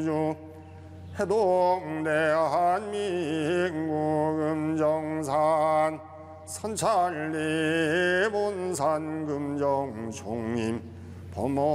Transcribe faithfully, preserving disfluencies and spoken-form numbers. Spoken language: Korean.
해동 대한민국 금정산 선찰리 본산 금정 총림 범호